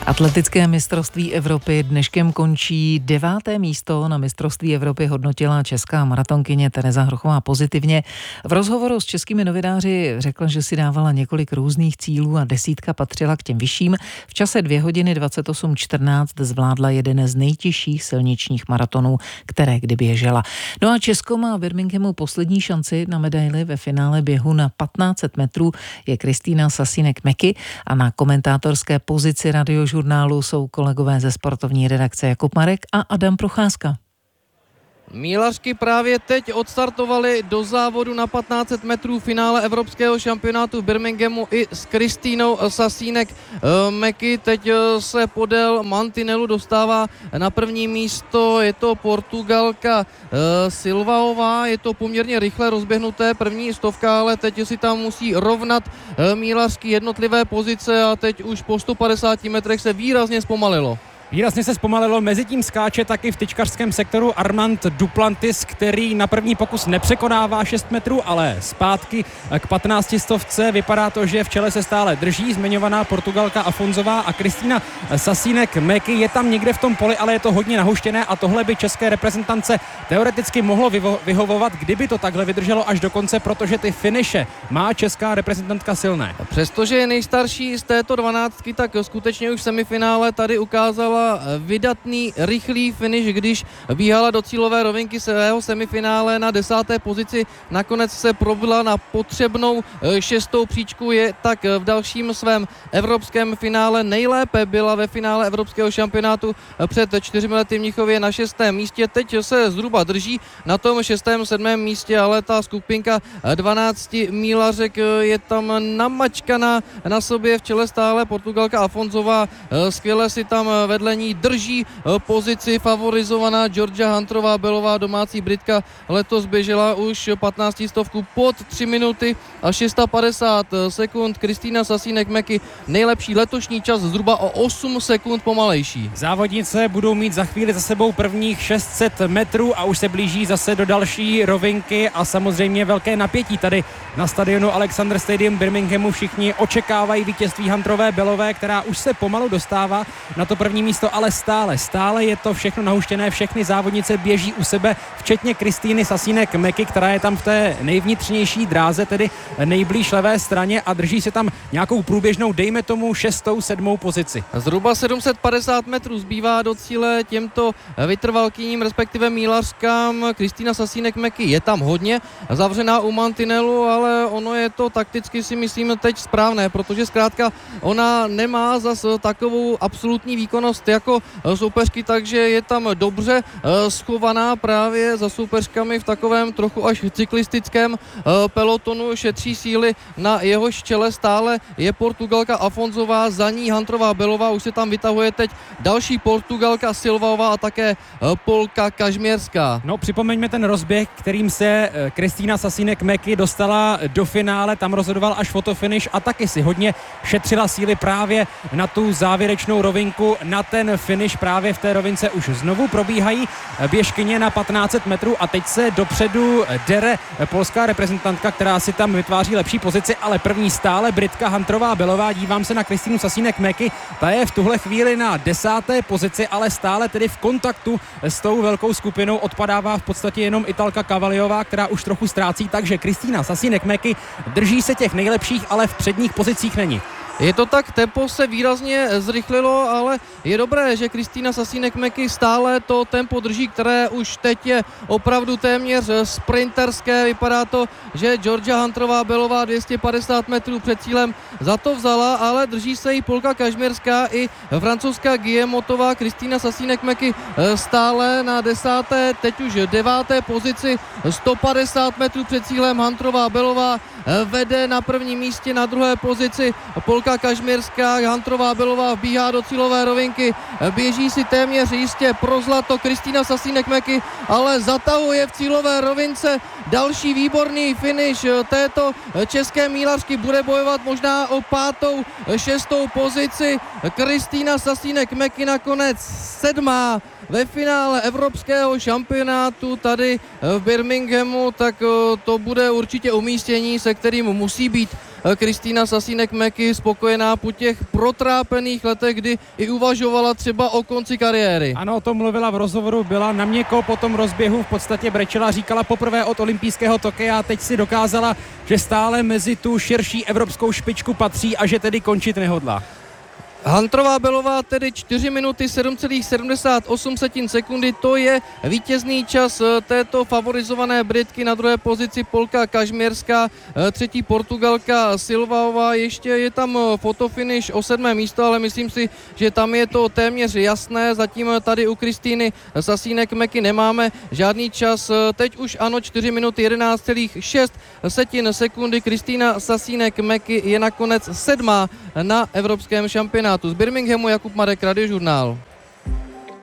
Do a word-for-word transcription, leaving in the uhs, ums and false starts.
Atletické mistrovství Evropy dneškem končí. Deváté místo na mistrovství Evropy hodnotila česká maratonkyně Tereza Hrochová pozitivně. V rozhovoru s českými novináři řekla, že si dávala několik různých cílů a desítka patřila k těm vyšším. V čase dvě hodiny dvacet osm čtrnáct zvládla jeden z nejtěžších silničních maratonů, které kdy běžela. No a Česko má v Birminghamu poslední šanci na medaili. Ve finále běhu na patnáct set metrů je Kristýna Sasinek-Meky a na komentátorské pozici Radio žurnálu jsou kolegové ze sportovní redakce Jakub Marek a Adam Procházka. Mílařky právě teď odstartovali do závodu na patnáct set metrů finále evropského šampionátu v Birminghamu i s Kristýnou Sasinek-Meky. Teď se podél mantinelu dostává na první místo, je to Portugalka Silvaová, je to poměrně rychle rozběhnuté první stovka, ale teď si tam musí rovnat mílařky jednotlivé pozice a teď už po sto padesáti metrech se výrazně zpomalilo. Výrazně se zpomalilo, mezi tím skáče taky v tyčkařském sektoru Armand Duplantis, který na první pokus nepřekonává šest metrů, ale zpátky k patnácti stovce. Vypadá to, že v čele se stále drží zmiňovaná Portugalka Afonzová a Kristýna Sasinek-Meky je tam někde v tom poli, ale je to hodně nahuštěné a tohle by české reprezentance teoreticky mohlo vyvo- vyhovovat, kdyby to takhle vydrželo až do konce, protože ty finiše má česká reprezentantka silné. Přestože je nejstarší z této dvanáctky, tak skutečně už v semifinále tady ukázala vydatný, rychlý finish, když bíhala do cílové rovinky svého semifinále na desáté pozici. Nakonec se probila na potřebnou šestou příčku, je tak v dalším svém evropském finále. Nejlépe byla ve finále evropského šampionátu před čtyřmi lety v Mnichově na šestém místě. Teď se zhruba drží na tom šestém, sedmém místě, ale ta skupinka dvanácti mílařek je tam namačkaná na sobě, v čele stále Portugalka Afonzová. Skvěle si tam vedle ní drží pozici favorizovaná Georgia Hunterová Belová, domácí Britka, letos běžela už patnáctistovku pod tři minuty a šest set padesát sekund. Kristýna Sasinek-Meky nejlepší letošní čas zhruba o osm sekund pomalejší. Závodnice budou mít za chvíli za sebou prvních šest set metrů a už se blíží zase do další rovinky a samozřejmě velké napětí tady na stadionu Alexander Stadium Birminghamu. Všichni očekávají vítězství Hunterové Belové, která už se pomalu dostává na to první místo, ale stále, stále je to všechno nahuštěné, všechny závodnice běží u sebe, včetně Kristýny Sasinek-Meky, která je tam v té nejvnitřnější dráze, tedy nejblíž levé straně a drží se tam nějakou průběžnou, dejme tomu šestou, sedmou pozici. Zhruba sedm set padesát metrů zbývá do cíle těmto vytrvalkyním, respektive mílařkám. Kristýna Sasinek-Meky je tam hodně zavřená u mantinelu, ale ono je to takticky, si myslím, teď správné, protože zkrátka ona nemá zas takovou absolutní výkonnost jako soupeřky, takže je tam dobře schovaná právě za soupeřkami v takovém trochu až cyklistickém pelotonu, šetří síly, na jehož čele stále je Portugalka Afonzová, za ní Hunterová Belová, už se tam vytahuje teď další Portugalka Silvaová a také Polka Kažměrská. No, připomeňme ten rozběh, kterým se Kristýna Sasinek-Meky dostala do finále, tam rozhodoval až fotofinish a taky si hodně šetřila síly právě na tu závěrečnou rovinku, na ten finish. Právě v té rovince už znovu probíhají běžkyně na patnáct set metrů a teď se dopředu dere polská reprezentantka, která si tam vytváří lepší pozici, ale první stále Britka Hunterová Belová. Dívám se na Kristýnu Sasinek-Meky, ta je v tuhle chvíli na desáté pozici, ale stále tedy v kontaktu s tou velkou skupinou. Odpadává v podstatě jenom Italka Cavaliová, která už trochu ztrácí, takže Kristýna Sasinek-Meky drží se těch nejlepších, ale v předních pozicích není. Je to tak, tempo se výrazně zrychlilo, ale je dobré, že Kristýna Sasinek-Meky stále to tempo drží, které už teď je opravdu téměř sprinterské. Vypadá to, že Georgia Hunterová Belová dvě stě padesát metrů před cílem za to vzala, ale drží se i Polka Kažměrská i francouzská Guillemotová. Kristýna Sasinek-Meky stále na desáté, teď už deváté pozici, sto padesát metrů před cílem. Hunterová Belová vede na prvním místě, na druhé pozici Polka Kažměrská. Hunterová Belová vbíhá do cílové rovinky, běží si téměř jistě pro zlato. Kristýna Sasinek-Meky ale zatahuje v cílové rovince. Další výborný finish této české mílařky, bude bojovat možná o pátou, šestou pozici. Kristýna Sasinek-Meky nakonec sedmá ve finále evropského šampionátu tady v Birminghamu, tak to bude určitě umístění, se kterým musí být Kristýna Sasínek-Meky spokojená po těch protrápených letech, kdy i uvažovala třeba o konci kariéry. Ano, o tom mluvila v rozhovoru, byla na měko po tom rozběhu, v podstatě brečela, říkala poprvé od olympijského Tokia a teď si dokázala, že stále mezi tu širší evropskou špičku patří a že tedy končit nehodlá. Hunterová Belová tedy čtyři minuty sedm celá sedmdesát osm sekundy, to je vítězný čas této favorizované Britky, na druhé pozici Polka Kažměrská, třetí Portugalka Silvaová, ještě je tam fotofinish o sedmé místo, ale myslím si, že tam je to téměř jasné, zatím tady u Kristýny Sasínek-Meky nemáme žádný čas, teď už ano, čtyři minuty jedenáct celá šest sekundy, Kristýna Sasínek-Meky je nakonec sedmá na evropském šampionátu. Z Birminghamu Jakub Marek, Radiožurnál.